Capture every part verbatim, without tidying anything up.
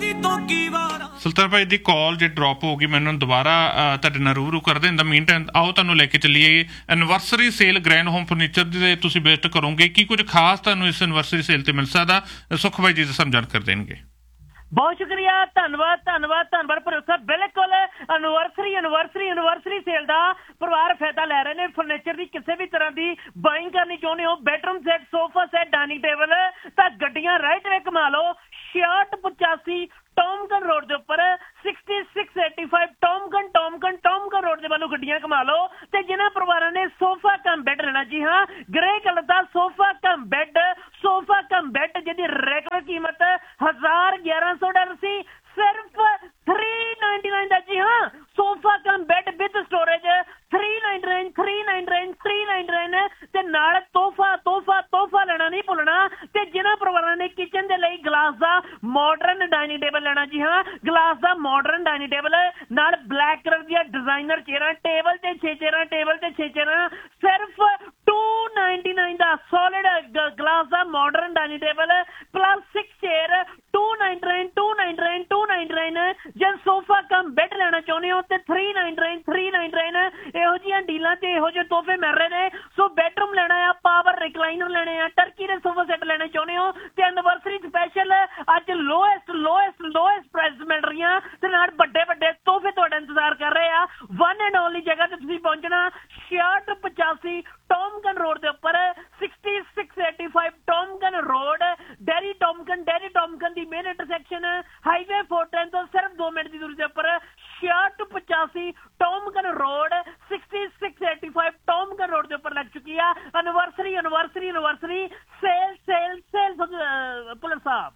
ਸੁਲਤਾਨ ਭਾਈ ਦੀ ਕਾਲ ਜੇ ਡ੍ਰੌਪ ਹੋ ਗਈ, ਮੈਨੂੰ ਦੁਬਾਰਾ ਤੁਹਾਡੇ ਨਾਲ ਰੂਬਰੂ ਕਰਦੇ। ਇਨ ਦਾ ਮੀਨ ਟਾਈਮ ਆਓ ਤੁਹਾਨੂੰ ਲੈ ਕੇ ਚੱਲੀਏ anniversary sale grand home furniture ਦੇ ਤੁਸੀਂ ਵਿਜ਼ਿਟ ਕਰੋਗੇ। ਕੀ ਕੁਝ ਖਾਸ ਤੁਹਾਨੂੰ ਇਸ ਐਨਵਰਸਰੀ ਸੇਲ ਤੇ ਮਿਲ ਸਕਦਾ? ਸੁਖ ਭਾਈ ਜੀ ਸਾਨੂੰ ਜਾਣਕਾਰੀ ਦੇਣਗੇ। ਬਹੁਤ ਸ਼ੁਕਰੀਆ, ਧੰਨਵਾਦ ਧੰਨਵਾਦ ਧੰਨਵਾਦ ਭਰੋਸਾ। ਬਿਲਕੁਲ ਐਨਵਰਸਰੀ ਐਨਵਰਸਰੀ ਐਨਵਰਸਰੀ ਸੇਲ ਦਾ ਪਰਿਵਾਰ ਫਾਇਦਾ ਲੈ ਰਹੇ ਨੇ। ਫਰਨੀਚਰ ਦੀ ਕਿਸੇ ਵੀ ਤਰ੍ਹਾਂ ਦੀ ਬਾਇੰਗ ਕਰਨੀ ਚਾਹੁੰਦੇ ਹੋ, bedroom set, sofa set, dining table, ਤਾਂ ਗੱਡੀਆਂ ਰਾਈਟ ਵੇ ਕਮਾ ਲਓ। ਛਿਆਹਠ ਪਚਾਸੀ ਟੋਮਕਨ ਰੋਡ ਦੇ ਉੱਪਰ sixty six eighty five ਟੋਮਕਨ ਟੋਮਕਨ ਟੋਮਕਨ road ਦੇ ਵੱਲੋਂ ਗੱਡੀਆਂ ਕਮਾ ਲਓ। ਤੇ ਜਿਨ੍ਹਾਂ ਪਰਿਵਾਰਾਂ ਨੇ ਸੋਫਾ ਕਮ ਬੈੱਡ ਲੈਣਾ, ਜੀ ਹਾਂ, ਗ੍ਰੇ ਕਲਰ ਦਾ sofa cum bed, sofa cum bed ਜਿਹਦੀ ਰੈਗੂਲਰ ਕੀਮਤ ਹਜ਼ਾਰ ਗਿਆਰਾਂ ਸੌ ਡਾਲਰ ਸੀ, ਸਿਰਫ ਥ੍ਰੀ ਨਾਈਨਟੀ ਨਾਈਨ ਦਾ। ਜੀ ਹਾਂ, sofa cum bed with storage three ninety nine three ninety nine three ninety nine ਤੇ ਨਾਲ ਤੋਹਫਾ ਤੋਹਫਾ ਤੋਹਫਾ ਲੈਣਾ ਨਹੀਂ ਭੁੱਲਣਾ। ਤੇ ਜਿਨ੍ਹਾਂ ਪਰਿਵਾਰਾਂ ਨੇ ਕਿਚਨ ਦੇ ਲਈ ਗਲਾਸ ਦਾ ਮਾਡਰਨ ਡਾਈਨਿੰਗ ਟੇਬਲ ਲੈਣਾ, ਜੀ ਹਾਂ, ਗਲਾਸ ਦਾ ਮਾਡਰਨ ਡਾਈਨਿੰਗ ਟੇਬਲ ਨਾਲ ਬਲੈਕ ਕਲਰ ਦੀਆਂ ਡਿਜ਼ਾਈਨਰ ਚੇਅਰਾਂ, ਟੇਬਲ ਤੇ ਛੇ ਚੇਅਰਾਂ, ਟੇਬਲ ਤੇ ਛੇ ਚੇਅਰਾਂ, ਸਿਰਫ to ninety nine the. Solid glass the modern dining table plus six chair to ninety nine to ninety nine to ninety nine. ਜੇ sofa cum bed ਲੈਣਾ ਚਾਹੁੰਦੇ ਹੋ ਤੇ three ninety nine three ninety nine. ਇਹੋ ਜਿਹੀਆਂ ਡੀਲਾਂ ਤੇ ਇਹੋ ਜਿਹੇ ਤੋਹਫੇ ਮਿਲ ਰਹੇ ਨੇ। ਸੋ ਬੈਡਰੂਮ ਲੈਣਾ ਆ, ਪਾਵਰ ਰਿਕਲਾਈਨਰ ਲੈਣੇ ਆ, ਟਰਕੀ ਦੇ ਸੋਫਾ ਸੈੱਟ ਲੈਣੇ ਚਾਹੁੰਦੇ ਹੋ ਤੇ ਐਨਵਰਸਰੀ ਸਪੈਸ਼ਲ ਅੱਜ ਲੋਐਸਟ ਲੋਐਸਟ ਲੋਐਸਟ ਪ੍ਰਾਈਸ ਮਿਲ ਰਹੀਆਂ ਤੇ ਨਾਲ ਵੱਡੇ ਵੱਡੇ ਤੋਹਫੇ ਤੁਹਾਡਾ ਇੰਤਜ਼ਾਰ ਕਰ ਰਹੇ ਆ। ਵਨ ਐਂਡ ਓਨਲੀ ਜਗ੍ਹਾ ਤੇ ਤੁਸੀਂ ਪਹੁੰਚਣਾ, ਛਿਆਹਠ ਪਚਾਸੀ ਟੋਮਕਨ ਰੋਡ ਦੇ ਉੱਪਰ, sixty six eighty five ਟੋਮਕਨ road, dairy ਟੋਮਕਨ dairy ਟੋਮਕਨ ਦੀ main intersection highway four ten ਤੋਂ ਸਿਰਫ ਦੋ ਮਿੰਟ ਦੀ ਦੂਰੀ ਦੇ ਉੱਪਰ, ਛਿਆਹਠ ਪਚਾਸੀ ਟੋਮਕਨ road, sixty six eighty five ਟੋਮਕਨ road ਦੇ ਉੱਪਰ ਲੱਗ ਚੁੱਕੀ ਆ anniversary anniversary anniversary sale sale sale. Puller ਸਾਹਿਬ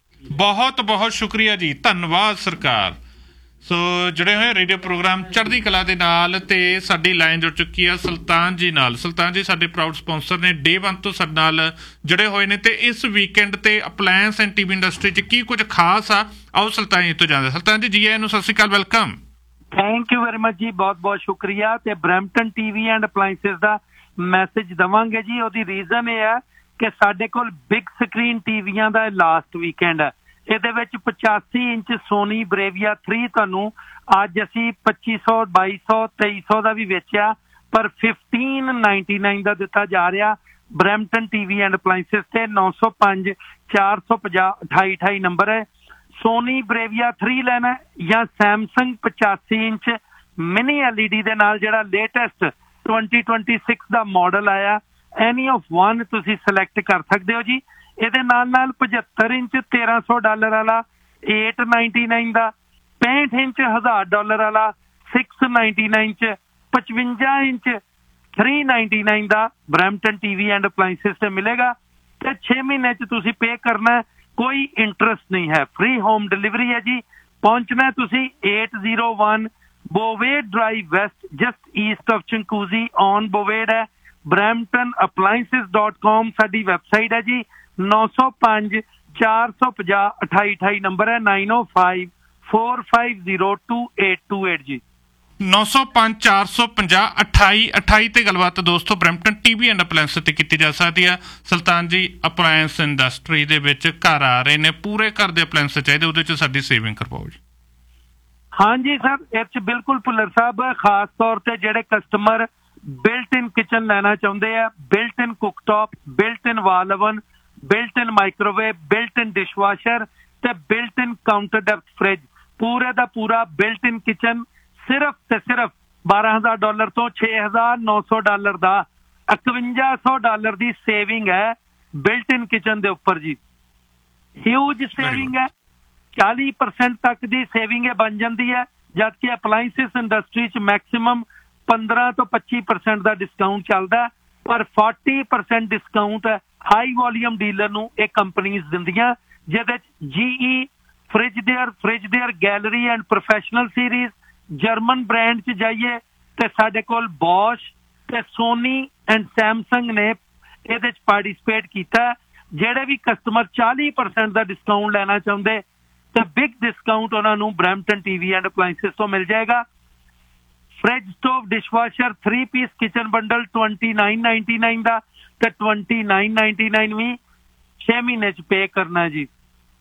ਬਹੁਤ ਬਹੁਤ ਸ਼ੁਕਰੀਆ ਜੀ, ਧੰਨਵਾਦ ਸਰਕਾਰ। ਸੋ ਜੁੜੇ ਹੋਏ ਰੇਡੀਓ ਪ੍ਰੋਗਰਾਮ ਚੜ੍ਹਦੀ ਕਲਾ ਦੇ ਨਾਲ ਤੇ ਸਾਡੀ ਲਾਈਨ ਜੁੜ ਚੁੱਕੀ ਆ ਸੁਲਤਾਨ ਜੀ ਨਾਲ। ਸੁਲਤਾਨ ਜੀ ਸਾਡੇ ਪ੍ਰਾਊਡ ਸਪਾਂਸਰ ਨੇ, ਡੇ ਵਨ ਤੋਂ ਸਾਡੇ ਨਾਲ ਜੁੜੇ ਹੋਏ ਨੇ ਤੇ ਇਸ ਵੀਕਐਂਡ ਤੇ ਅਪਲਾਇੰਸ ਐਂਡ ਟੀਵੀ ਇੰਡਸਟਰੀ 'ਚ ਕੀ ਕੁਝ ਖਾਸ ਆ, ਆਓ ਸੁਲਤਾਨ ਜੀ ਤੋਂ ਜਾਣਦੇ। ਸੁਲਤਾਨ ਜੀ, ਜੀ ਆਇਆਂ ਨੂੰ, ਸਤਿ ਸ਼੍ਰੀ ਅਕਾਲ, welcome. Thank you very much ਜੀ, ਬਹੁਤ ਬਹੁਤ ਸ਼ੁਕਰੀਆ। ਤੇ Brampton TV and appliances the message ਦੇਵਾਂਗੇ ਜੀ। ਉਹਦੀ ਰੀਜ਼ਨ ਇਹ ਹੈ ਕਿ ਸਾਡੇ ਕੋਲ ਬਿਗ ਸਕਰੀਨ ਟੀਵੀਆਂ ਦਾ ਲਾਸਟ ਵੀਕਐਂਡ ਹੈ। ਇਹਦੇ ਵਿੱਚ ਪਚਾਸੀ ਇੰਚ ਸੋਨੀ ਬਰੇਵੀਆ ਥ੍ਰੀ ਤੁਹਾਨੂੰ ਅੱਜ ਅਸੀਂ ਪੱਚੀ ਸੌ ਬਾਈ ਸੌ ਤੇਈ ਸੌ ਦਾ ਵੀ ਵੇਚਿਆ, ਪਰ ਫਿਫਟੀਨ ਨਾਈਨਟੀ ਨਾਈਨ ਦਾ ਦਿੱਤਾ ਜਾ ਰਿਹਾ ਬਰੈਂਪਟਨ ਟੀਵੀ ਐਂਡ ਅਪਲਾਇੰਸਿਸ ਤੇ। ਨੌ ਸੌ ਪੰਜ ਚਾਰ ਸੌ ਪੰਜਾਹ ਅਠਾਈ ਅਠਾਈ ਨੰਬਰ ਹੈ। ਸੋਨੀ ਬਰੇਵੀਆ ਥ੍ਰੀ ਲੈਣਾ ਜਾਂ ਸੈਮਸੰਗ ਪਚਾਸੀ inch mini L E D ਦੇ ਨਾਲ ਜਿਹੜਾ ਲੇਟੈਸਟ ਟਵੰਟੀ ਟਵੰਟੀ ਸਿਕਸ ਦਾ ਮਾਡਲ ਆਇਆ, ਐਨੀ ਆਫ ਵਨ ਤੁਸੀਂ ਸਿਲੈਕਟ ਕਰ ਸਕਦੇ ਹੋ ਜੀ। ਇਹਦੇ ਨਾਲ ਨਾਲ ਪਝੱਤਰ ਇੰਚ ਤੇਰਾਂ ਸੌ ਡਾਲਰ ਵਾਲਾ ਏਟ ਨਾਈਨਟੀ ਨਾਈਨ ਦਾ, ਪੈਂਹਠ ਇੰਚ ਹਜ਼ਾਰ ਡਾਲਰ ਵਾਲਾ ਸਿਕਸ ਨਾਈਨਟੀ ਨਾਈਨ ਚ, ਪਚਵੰਜਾ inch three ninety nine the Brampton TV and appliances ਤੇ ਮਿਲੇਗਾ। ਤੇ ਛੇ ਮਹੀਨੇ ਚ ਤੁਸੀਂ ਪੇ ਕਰਨਾ, ਕੋਈ ਇੰਟਰਸਟ ਨਹੀਂ ਹੈ, ਫ੍ਰੀ ਹੋਮ ਡਿਲੀਵਰੀ ਹੈ ਜੀ। ਪਹੁੰਚਣਾ ਤੁਸੀਂ eight zero one ਬੋਵੇਡ drive West, just East of ਚੰਕੂਜ਼ੀ on ਬੋਵੇਡ ਹੈ। ਬਰੈਂਪਟਨ ਅਪਲਾਇੰਸਿਸ ਡਾਟ ਕਾਮ ਸਾਡੀ ਵੈਬਸਾਈਟ ਹੈ ਜੀ। ਨੌ ਸੌ ਪੰਜ ਚਾਰ ਸੌ ਪੰਜਾਹ ਅਠਾਈ ਅਠਾਈ ਨੰਬਰ ਹੈ, ਨਾਈਨ ਓ five four five zero two eight two eight ਜੀ। ਨੌ ਸੌ ਪੰਜ ਚਾਰ ਸੌ ਪੰਜਾਹ ਅਠਾਈ ਅਠਾਈ ਤੇ ਗੱਲਬਾਤ ਦੋਸਤੋ ਬਰੈਂਪਟਨ ਟੀਵੀ ਐਂਡ ਅਪਲਾਇੰਸ ਤੇ ਕੀਤੀ ਜਾ ਸਕਦੀ ਆ। ਸੁਲਤਾਨ ਜੀ, ਅਪਲਾਇੰਸ ਇੰਡਸਟਰੀ ਦੇ ਵਿੱਚ ਘਰ ਆ ਰਹੇ ਨੇ, ਪੂਰੇ ਘਰ ਦੇ ਅਪਲਾਇੰਸ ਚਾਹੀਦੇ, ਉਹਦੇ 'ਚ ਸਾਡੀ ਸੇਵਿੰਗ ਕਰਵਾਓ ਜੀ। ਹਾਂਜੀ ਸਰ, ਇਹ 'ਚ ਬਿਲਕੁਲ ਭੁੱਲਰ ਸਾਹਿਬ, ਖਾਸ ਤੌਰ ਤੇ ਜਿਹੜੇ ਕਸਟਮਰ ਬਿਲਟ ਇਨ ਕਿਚਨ ਲੈਣਾ ਚਾਹੁੰਦੇ ਆ, ਬਿਲਟ ਇਨ ਕੁਕਟੌਪ, ਬਿਲਟ ਇਨ ਵਾਲ ਓਵਨ, ਬਿਲਟ ਇਨ ਮਾਈਕ੍ਰੋਵੇਵ, ਬਿਲਟ ਇਨ ਡਿਸ਼ਵਾਸ਼ਰ ਤੇ ਬਿਲਟ ਇਨ ਕਾਊਂਟਰ ਡੈਪਥ ਫ੍ਰਿਜ, ਪੂਰੇ ਦਾ ਪੂਰਾ ਬਿਲਟ ਇਨ ਕਿਚਨ ਸਿਰਫ ਤੇ ਸਿਰਫ ਬਾਰਾਂ ਹਜ਼ਾਰ ਡਾਲਰ ਤੋਂ ਛੇ ਹਜ਼ਾਰ ਨੌ ਸੌ ਡਾਲਰ ਦਾ ਇਕਵੰਜਾ ਸੌ ਡਾਲਰ ਦੀ ਸੇਵਿੰਗ ਹੈ ਬਿਲਟ ਇਨ ਕਿਚਨ ਦੇ ਉੱਪਰ ਜੀ। ਹਿਊਜ ਸੇਵਿੰਗ ਹੈ, ਚਾਲੀ ਪਰਸੈਂਟ ਤੱਕ ਦੀ ਸੇਵਿੰਗ ਇਹ ਬਣ ਜਾਂਦੀ ਹੈ, ਜਦਕਿ ਅਪਲਾਇੰਸਿਸ ਇੰਡਸਟਰੀ 'ਚ ਮੈਕਸਿਮਮ ਪੰਦਰਾਂ ਤੋਂ ਪੱਚੀ ਪਰਸੈਂਟ ਦਾ ਡਿਸਕਾਊਂਟ ਚੱਲਦਾ, ਪਰ ਚਾਲੀ percent discount high volume dealer ਨੂੰ ਇਹ ਕੰਪਨੀਜ਼ ਦਿੰਦੀਆਂ, ਜਿਹਦੇ 'ਚ ਜੀਈ, fridge there fridge there gallery and professional series, German brand 'ਚ ਜਾਈਏ ਤੇ ਸਾਡੇ ਕੋਲ ਬੋਸ਼ ਤੇ ਸੋਨੀ ਐਂਡ ਸੈਮਸੰਗ ਨੇ ਇਹਦੇ 'ਚ ਪਾਰਟੀਸਪੇਟ ਕੀਤਾ। ਜਿਹੜੇ ਵੀ ਕਸਟਮਰ ਚਾਲੀ ਪਰਸੈਂਟ ਦਾ ਡਿਸਕਾਊਂਟ ਲੈਣਾ ਚਾਹੁੰਦੇ ਤੇ ਬਿਗ ਡਿਸਕਾਊਂਟ ਉਹਨਾਂ ਨੂੰ ਬਰੈਂਪਟਨ ਟੀਵੀ ਐਂਡ ਅਪਲਾਇੰਸਿਸ ਤੋਂ ਮਿਲ ਜਾਏਗਾ। Fridge, stove, dishwasher three piece kitchen bundle twenty nine ninety nine ਦਾ ਤੇ ਟਵੰਟੀ ਨਾਈਨ ਨਾਈਨਟੀ ਨਾਈਨ ਵੀ ਛੇ ਮਹੀਨੇ 'ਚ ਪੇ ਕਰਨਾ ਜੀ।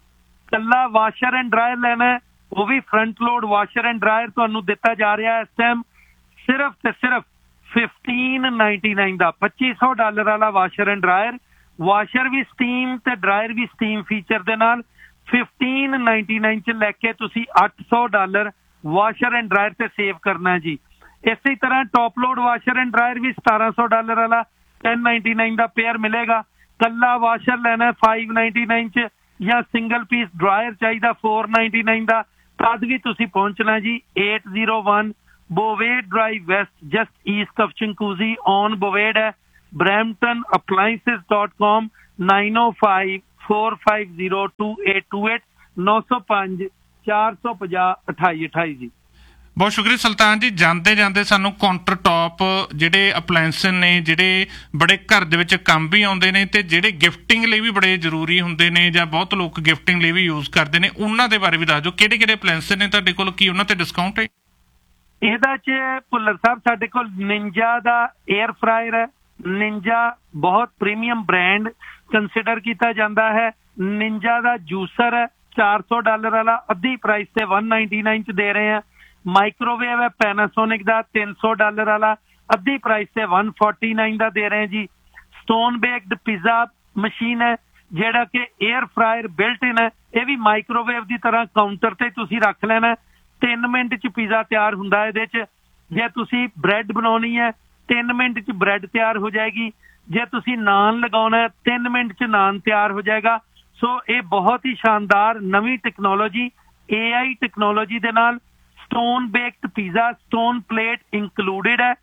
ਕੱਲਾ ਵਾਸ਼ਰ ਐਂਡ ਡਰਾਇਰ ਲੈਣਾ ਉਹ ਵੀ front load washer and dryer ਤੁਹਾਨੂੰ ਦਿੱਤਾ ਜਾ ਰਿਹਾ ਇਸ ਟਾਈਮ ਸਿਰਫ ਤੇ ਸਿਰਫ ਫਿਫਟੀਨ ਨਾਈਨਟੀ ਨਾਈਨ ਦਾ ਪੱਚੀ ਸੌ ਡਾਲਰ ਵਾਲਾ washer and dryer washer we steam ਤੇ ਡਰਾਇਰ ਵੀ ਸਟੀਮ ਫੀਚਰ ਦੇ ਨਾਲ ਫਿਫਟੀਨ ਨਾਈਨਟੀ ਨਾਈਨ ਚ ਲੈ ਕੇ ਤੁਸੀਂ ਅੱਠ ਸੌ ਡਾਲਰ ਵਾਸ਼ਰ ਐਂਡ ਡਰਾਇਰ ਤੇ ਸੇਵ ਕਰਨਾ ਜੀ। ਇਸੇ ਤਰ੍ਹਾਂ top load washer and dryer ਵੀ ਸਤਾਰਾਂ ਸੌ ਡਾਲਰ ਵਾਲਾ ਟੈਨ ਨਾਈਨਟੀ ਨਾਈਨ ਦਾ ਪੇਅਰ ਮਿਲੇਗਾ। ਕੱਲਾ ਵਾਸ਼ਰ ਲੈਣਾ ਫਾਈਵ ਨਾਈਨਟੀ ਨਾਈਨ ਚ ਜਾਂ ਸਿੰਗਲ ਪੀਸ ਡਰਾਇਰ ਚਾਹੀਦਾ ਫੋਰ ਨਾਈਨਟੀ ਨਾਈਨ ਦਾ ਤਦ ਵੀ ਤੁਸੀਂ ਪਹੁੰਚਣਾ ਜੀ eight zero one ਬੋਵੇਡ drive West just East of ਚਿੰਕੂਜ਼ੀ on ਬੋਵੇਡ ਹੈ ਬਰੈਂਪਟਨ ਅਪਲਾਈਂਸਿਸ ਡਾਟ ਕਾਮ ਨਾਈਨ ਓ five four five zero two eight two eight ਨੌ ਸੌ ਪੰਜ ਚਾਰ ਸੌ ਪੰਜਾਹ ਅਠਾਈ ਅਠਾਈ ਜੀ। ਬਹੁਤ ਸ਼ੁਕਰੀਆ ਸੁਲਤਾਨ ਜੀ। ਜਾਂਦੇ ਜਾਂਦੇ ਸਾਨੂੰ ਕਾਊਂਟਰ ਟੌਪ ਜਿਹੜੇ ਅਪਲਾਇੰਸ ਨੇ ਜਿਹੜੇ ਬੜੇ ਘਰ ਦੇ ਵਿੱਚ ਕੰਮ ਵੀ ਆਉਂਦੇ ਨੇ ਤੇ ਜਿਹੜੇ ਗਿਫਟਿੰਗ ਲਈ ਵੀ ਬੜੇ ਜ਼ਰੂਰੀ ਹੁੰਦੇ ਨੇ ਜਾਂ ਬਹੁਤ ਲੋਕ ਗਿਫਟਿੰਗ ਲਈ ਵੀ ਯੂਜ਼ ਕਰਦੇ ਨੇ ਉਹਨਾਂ ਦੇ ਬਾਰੇ ਵੀ ਦੱਸ ਦਿਓ ਕਿਹੜੇ ਕਿਹੜੇ ਅਪਲਾਇੰਸ ਨੇ ਤੁਹਾਡੇ ਕੋਲ ਕੀ ਉਹਨਾਂ ਤੇ ਡਿਸਕਾਊਂਟ ਹੈ? ਇਹਦਾ ਚ ਭੁੱਲਰ ਸਾਹਿਬ ਸਾਡੇ ਕੋਲ ਨਿੰਜਾ ਦਾ 에ਅਰ ਫਰਾਇਰ ਹੈ। ਨਿੰਜਾ ਬਹੁਤ ਪ੍ਰੀਮੀਅਮ ਬ੍ਰਾਂਡ ਕੰਸੀਡਰ ਕੀਤਾ ਜਾਂਦਾ ਹੈ। ਨਿੰਜਾ ਦਾ ਜੂਸਰ ਹੈ ਚਾਰ ਸੌ ਡਾਲਰ ਵਾਲਾ ਅੱਧੀ ਪ੍ਰਾਈਸ ਤੇ ਵਨ ਨਾਈਨਟੀ ਨਾਈਨ ਚ ਦੇ ਰਹੇ ਆ। ਮਾਈਕ੍ਰੋਵੇਵ ਹੈ ਪੈਨਾਸੋਨਿਕ ਦਾ ਤਿੰਨ ਸੌ ਡਾਲਰ ਵਾਲਾ ਅੱਧੀ ਪ੍ਰਾਈਸ ਤੇ ਵਨ ਫੋਰਟੀ ਨਾਈਨ ਦਾ ਦੇ ਰਹੇ ਜੀ। ਸਟੋਨ ਬੇਕਡ ਪੀਜ਼ਾ ਮਸ਼ੀਨ ਹੈ ਜਿਹੜਾ ਕਿ 에ਅਰ ਫਰਾਇਰ ਬਿਲਟ ਇਨ ਹੈ। ਇਹ ਵੀ ਮਾਈਕ੍ਰੋਵੇਵ ਦੀ ਤਰ੍ਹਾਂ ਕਾਊਂਟਰ ਤੇ ਤੁਸੀਂ ਰੱਖ ਲੈਣਾ ਤਿੰਨ ਮਿੰਟ ਚ ਪੀਜ਼ਾ ਤਿਆਰ ਹੁੰਦਾ ਇਹਦੇ ਚ। ਜੇ ਤੁਸੀਂ ਬ੍ਰੈਡ ਬਣਾਉਣੀ ਹੈ ਤਿੰਨ ਮਿੰਟ ਚ ਬ੍ਰੈਡ ਤਿਆਰ ਹੋ ਜਾਏਗੀ। ਜੇ ਤੁਸੀਂ ਨਾਨ ਲਗਾਉਣਾ ਤਿੰਨ ਮਿੰਟ ਚ ਨਾਨ ਤਿਆਰ ਹੋ ਜਾਏਗਾ। ਸੋ ਇਹ ਬਹੁਤ ਹੀ ਸ਼ਾਨਦਾਰ ਨਵੀਂ ਟੈਕਨੋਲੋਜੀ ਏ ਆਈ ਟੈਕਨੋਲੋਜੀ ਦੇ ਨਾਲ stone baked pizza stone plate included ਹੈ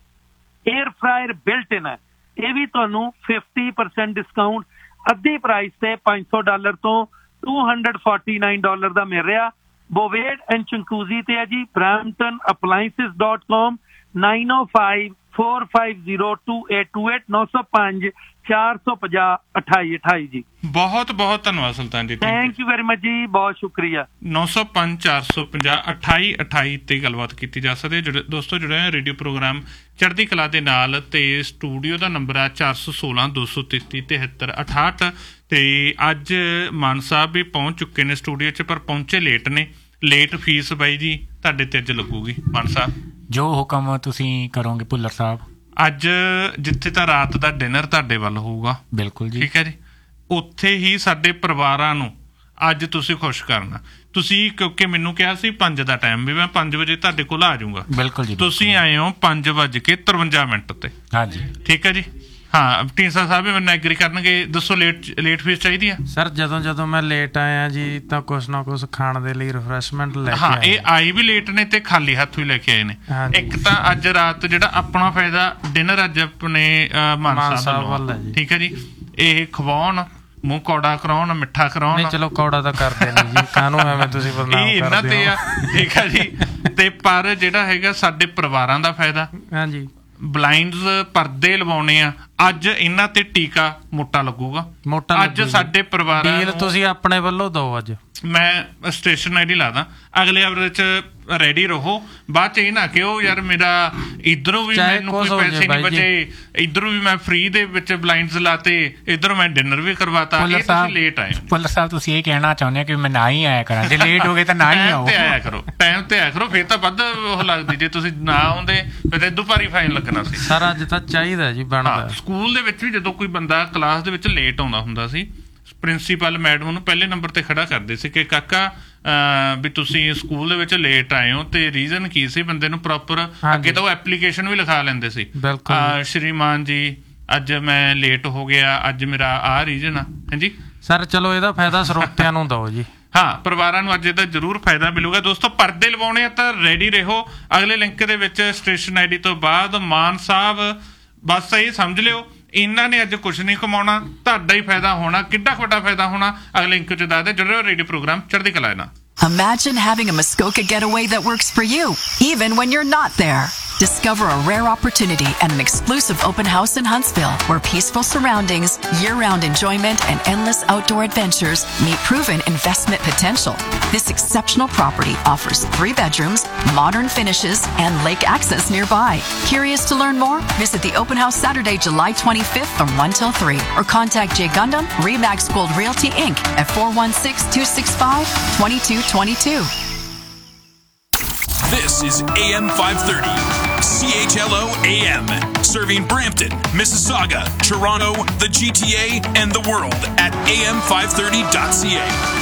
에ਅਰ ਫਰਾਇਰ ਬਿਲਟ ਇਨ ਹੈ। ਇਹ ਵੀ ਤੁਹਾਨੂੰ ਫਿਫਟੀ ਪਰਸੈਂਟ ਡਿਸਕਾਊਂਟ ਅੱਧੀ ਪ੍ਰਾਈਸ ਤੇ ਪੰਜ ਸੌ ਡਾਲਰ ਤੋਂ two hundred forty nine dollar ਦਾ ਮਿਲ ਰਿਹਾ। ਬੋਵੇਡ ਐਂਡ ਚਿੰਕੂਜ਼ੀ ਤੇ ਹੈ ਜੀ ਬਰੈਂਪਟਨ ਅਪਲਾਈਂਸਿਸ ਡਾਟ ਕਾਮ ਨਾਈਨ ਓ five four five zero two eight two eight ਨੌ ਸੌ ਪੰਜ ਚਾਰ ਸੌ ਪੰਜਾਹ ਅਠਾਈ ਅਠਾਈ ਜੀ। ਬਹੁਤ ਬਹੁਤ ਧੰਨਵਾਦ ਸੁਲਤਾਨ ਜੀ। ਥੈਂਕ ਯੂ ਵੈਰੀ ਮਚ ਜੀ ਬਹੁਤ ਸ਼ੁਕਰੀਆ। ਨੌ ਸੌ ਪੰਜ ਚਾਰ ਸੌ ਪੰਜਾਹ ਅਠਾਈ ਅਠਾਈ ਤੇ ਗੱਲਬਾਤ ਕੀਤੀ ਜਾ ਸਕਦੀ ਹੈ। ਦੋਸਤੋ ਜੁੜੇ ਹੋਏ ਰੇਡੀਓ ਪ੍ਰੋਗਰਾਮ ਚੜ੍ਹਦੀ ਕਲਾ ਦੇ ਨਾਲ ਤੇ ਸਟੂਡੀਓ ਦਾ ਨੰਬਰ ਹੈ ਚਾਰ ਸੌ ਸੋਲਾਂ ਦੋ ਸੌ ਤੇਤੀ ਤਿਹੱਤਰ ਅਠਾਹਠ ਤੇ ਅੱਜ ਮਾਨ ਸਾਹਿਬ ਵੀ ਪਹੁੰਚ ਚੁੱਕੇ ਨੇ ਸਟੂਡੀਓ 'ਚ ਪਰ ਪਹੁੰਚੇ ਲੇਟ ਨੇ। ਲੇਟ ਫੀਸ ਬਾਈ ਜੀ ਤੁਹਾਡੇ ਤੇ ਅੱਜ ਲੱਗੂਗੀ ਮਾਨ ਸਾਹਿਬ। ਜੋ ਹੁਕਮ ਤੁਸੀਂ ਕਰੋਗੇ ਭੁੱਲਰ ਸਾਹਿਬ। ਅੱਜ ਜਿੱਥੇ ਤਾਂ ਰਾਤ ਦਾ ਡਿਨਰ ਤੁਹਾਡੇ ਵੱਲ ਹੋਊਗਾ ਬਿਲਕੁਲ ਜੀ ਠੀਕ ਹੈ ਜੀ ਉੱਥੇ ਹੀ ਸਾਡੇ ਪਰਿਵਾਰਾਂ ਨੂੰ ਅੱਜ ਤੁਸੀਂ ਖੁਸ਼ ਕਰਨਾ। ਤੁਸੀਂ ਕਿਉਂਕਿ ਮੈਨੂੰ ਕਿਹਾ ਸੀ ਪੰਜ ਦਾ ਟਾਈਮ ਵੀ ਮੈਂ ਪੰਜ ਵਜੇ ਤੁਹਾਡੇ ਕੋਲ ਆ ਜਾਊਂਗਾ। ਬਿਲਕੁਲ ਜੀ ਤੁਸੀਂ ਆਏ ਹੋ ਪੰਜ ਵੱਜ ਕੇ ਤਰਵੰਜਾ ਮਿੰਟ ਤੇ। ਹਾਂਜੀ ਠੀਕ ਹੈ ਜੀ। ਹਾਂ ਢੀਂਸਾ ਸਾਹਿਬ ਵੀ ਮੈਨੂੰ ਐਗਰੀ ਕਰਨਗੇ। ਦੱਸੋ ਲੇਟ ਲੇਟ ਫੀਸ ਚਾਹੀਦੀ ਆ? ਸਰ ਜਦੋਂ ਜਦੋਂ ਮੈਂ ਲੇਟ ਆਇਆ ਜੀ ਤਾਂ ਕੁਛ ਨਾ ਕੁਛ ਖਾਣ ਦੇ ਲਈ ਰਿਫਰੈਸ਼ਮੈਂਟ ਲੈ ਕੇ ਹਾਂ ਇਹ ਆਈ ਵੀ ਲੇਟ ਨੇ ਤੇ ਖਾਲੀ ਹੱਥ ਵੀ ਲੈ ਕੇ ਆਏ ਨੇ। ਇੱਕ ਤਾਂ ਅੱਜ ਰਾਤ ਜਿਹੜਾ ਆਪਣਾ ਫਾਇਦਾ ਡਿਨਰ ਅੱਜ ਆਪਣੇ ਮਾਨ ਸਾਹਿਬ ਵੱਲ ਹੈ ਠੀਕ ਹੈ ਜੀ। ਇਹ ਖਵਾਉਣ ਮੂੰਹ ਕੌੜਾ ਕਰਾਉਣ ਮਿੱਠਾ ਕਰਾਉਣ। ਨਹੀਂ ਚਲੋ ਕੌੜਾ ਤਾਂ ਕਰਦੇ ਨਹੀਂ ਜੀ ਕਾਹਨੂੰ ਐਵੇਂ ਤੁਸੀਂ ਬਦਨਾਮ ਇਹ ਇਹਨਾਂ ਤੇ ਆ ਠੀਕ ਹੈ ਜੀ। ਤੇ ਪਰ ਜਿਹੜਾ ਹੈਗਾ ਸਾਡੇ ਪਰਿਵਾਰਾਂ ਦਾ ਫਾਇਦਾ। ਹਾਂਜੀ ਬਲਾਈਂਡਸ ਪਰਦੇ ਲਵਾਉਣੇ ਆ ਅੱਜ ਇਹਨਾਂ ਤੇ ਟੀਕਾ ਮੋਟਾ ਲੱਗੂਗਾ। ਮੋਟਾ ਅੱਜ ਸਾਡੇ ਪਰਿਵਾਰਾਂ ਡੀਲ ਤੁਸੀਂ ਆਪਣੇ ਵੱਲੋਂ ਦਿਓ। ਅੱਜ ਮੈਂ ਸਟੇਸ਼ਨ ਆਈਡੀ ਲਾ ਅਗਲੇ ਹਫਤੇ ਚ ਰੈਡੀ ਰਹੋ। ਬਾਅਦ ਚ ਇਹ ਨਾ ਕਿ ਉਹ ਯਾਰ ਮੇਰਾ ਇਧਰੋਂ ਵੀ ਮੈਨੂੰ ਕੋਈ ਪੈਸੇ ਨਹੀਂ ਬਚੇ ਇਧਰੋਂ ਵੀ ਮੈਂ ਫ੍ਰੀ ਦੇ ਵਿੱਚ ਬਲਾਈਂਡਸ ਲਾਤੇ ਇਧਰੋਂ ਮੈਂ ਡਿਨਰ ਵੀ ਕਰਵਾਤਾ। ਇਹ ਤੁਸੀਂ ਲੇਟ ਆਏ ਭੁੱਲਰ ਸਾਹਿਬ। ਤੁਸੀਂ ਇਹ ਕਹਿਣਾ ਚਾਹੁੰਦੇ ਕਿ ਮੈਂ ਨਾ ਹੀ ਆਇਆ ਕਰਾਂ ਜੇ ਲੇਟ ਹੋ ਗਏ ਤਾਂ ਨਾ ਹੀ ਆਓ। ਤੇ ਆਇਆ ਕਰੋ ਟਾਈਮ ਤੇ ਆਇਆ ਕਰੋ ਫਿਰ ਤਾਂ ਵੱਧ ਉਹ ਲੱਗਦੀ ਜੇ ਤੁਸੀਂ ਨਾ ਆਉਂਦੇ ਫਿਰ ਇਦੋਂ ਭਾਰੀ ਫਾਈਨ ਲੱਗਣਾ ਸੀ। ਸਰ ਅੱਜ ਤਾਂ ਚਾਹੀਦਾ ਜੀ ਬਣਦਾ। ਸਕੂਲ ਦੇ ਵਿੱਚ ਵੀ ਜਦੋਂ ਕੋਈ ਬੰਦਾ ਕਲਾਸ ਦੇ ਵਿੱਚ ਲੇਟ ਆਉਂਦਾ ਹੁੰਦਾ ਸੀ ਪ੍ਰਿੰਸੀਪਲ ਮੈਡਮ ਨੂੰ ਪਹਿਲੇ ਨੰਬਰ ਤੇ ਖੜਾ ਕਰਦੇ ਸੀ ਕਿ ਕਾਕਾ ਵੀ ਤੁਸੀਂ ਸਕੂਲ ਦੇ ਵਿੱਚ ਲੇਟ ਆਏ ਹੋ ਤੇ ਰੀਜ਼ਨ ਕੀ ਸੀ ਬੰਦੇ ਨੂੰ ਪ੍ਰੋਪਰ ਅੱਗੇ ਤਾਂ ਉਹ ਐਪਲੀਕੇਸ਼ਨ ਵੀ ਲਿਖਾ ਲੈਂਦੇ ਸੀ ਸ਼੍ਰੀਮਾਨ ਜੀ ਅੱਜ ਮੈਂ ਲੇਟ ਹੋ ਗਿਆ ਅੱਜ ਮੇਰਾ ਆਹ ਰੀਜ਼ਨ ਆ। ਹਾਂਜੀ ਸਰ ਚਲੋ ਇਹਦਾ ਫਾਇਦਾ ਸਰੋਤਿਆਂ ਨੂੰ ਦਿਓ ਜੀ। ਹਾਂ ਪਰਿਵਾਰਾਂ ਨੂੰ ਅੱਜ ਇਹਦਾ ਜ਼ਰੂਰ ਫਾਇਦਾ ਮਿਲੂਗਾ। ਦੋਸਤੋ ਪਰਦੇ ਲਵਾਉਣੇ ਆ ਤਾਂ ਰੈਡੀ ਰਹੋ। ਅਗਲੇ ਲਿੰਕ ਦੇ ਵਿੱਚ ਸਟੇਸ਼ਨ ਆਈਡੀ ਤੋਂ ਬਾਅਦ ਮਾਨ ਸਾਹਿਬ ਬਸ ਇਹ ਸਮਝ ਲਿਓ ਇਹਨਾਂ ਨੇ ਅੱਜ ਕੁਛ ਨਹੀਂ ਕਮਾਉਣਾ ਤੁਹਾਡਾ ਹੀ ਫਾਇਦਾ ਹੋਣਾ। ਕਿੱਡਾ ਵੱਡਾ ਫਾਇਦਾ ਹੋਣਾ ਅਗਲੇ ਲਿੰਕ 'ਚ ਦੱਸਦੇ ਜਿਹੜੇ ਰੇਡੀਓ ਪ੍ਰੋਗਰਾਮ ਚੜ੍ਹਦੀ ਕਲਾ ਨਾਲ। Imagine having a Muskoka getaway that works for you, even when you're not there. Discover a rare opportunity at an exclusive open house in Huntsville where peaceful surroundings, year-round enjoyment, and endless outdoor adventures meet proven investment potential. This exceptional property offers three bedrooms, modern finishes, and lake access nearby. Curious to learn more? Visit the open house Saturday, July twenty-fifth from one till three or contact Jay Gundam, Remax Gold Realty Incorporated at four one six, two six five, two two two two. This is A M five thirty, C H L O A M, serving Brampton, Mississauga, Toronto, the G T A, and the world at A M five thirty dot C A.